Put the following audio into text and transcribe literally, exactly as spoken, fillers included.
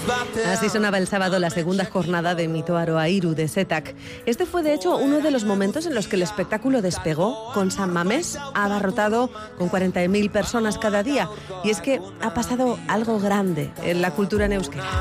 Así sonaba el sábado la segunda jornada de Mito Aroairu de SETAC. Este fue de hecho uno de los momentos en los que el espectáculo despegó, con San Mamés abarrotado con cuarenta mil personas cada día. Y es que ha pasado algo grande en la cultura en euskera.